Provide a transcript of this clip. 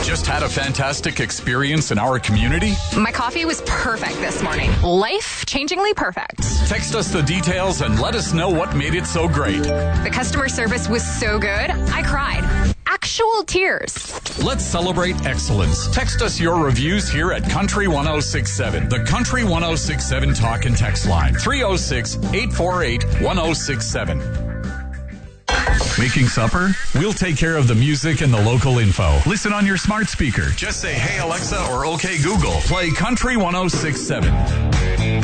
Just had a fantastic experience in our community? My coffee was perfect this morning. Life-changingly perfect. Text us the details and let us know what made it so great. The customer service was so good, I cried. Actual tears. Let's celebrate excellence. Text us your reviews here at Country 1067, the Country 1067 talk and text line, 306-848-1067. Making supper? We'll take care of the music and the local info. Listen on your smart speaker. Just say, "Hey Alexa," or "Okay Google." Play Country 1067.